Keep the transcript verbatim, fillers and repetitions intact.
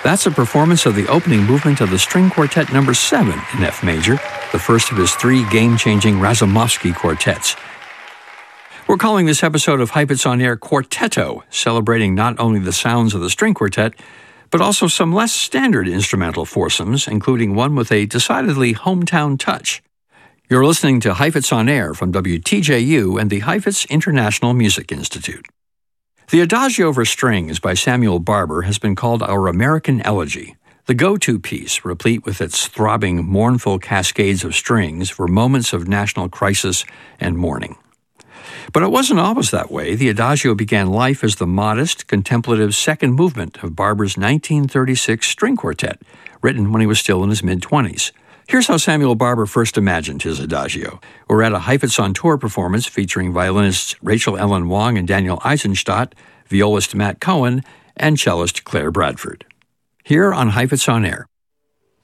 That's a performance of the opening movement of the String Quartet number seven in F major, the first of his three game-changing Razumovsky quartets. We're calling this episode of Heifetz on Air Quartetto, celebrating not only the sounds of the string quartet, but also some less standard instrumental foursomes, including one with a decidedly hometown touch. You're listening to Heifetz on Air from W T J U and the Heifetz International Music Institute. The Adagio for Strings by Samuel Barber has been called our American elegy, the go-to piece, replete with its throbbing, mournful cascades of strings for moments of national crisis and mourning. But it wasn't always that way. The Adagio began life as the modest, contemplative second movement of Barber's nineteen thirty-six string quartet, written when he was still in his mid-twenties. Here's how Samuel Barber first imagined his Adagio. We're at a Heifetz on Tour performance featuring violinists Rachel Ellen Wong and Daniel Eisenstadt, violist Matt Cohen, and cellist Claire Bradford. Here on Heifetz on Air.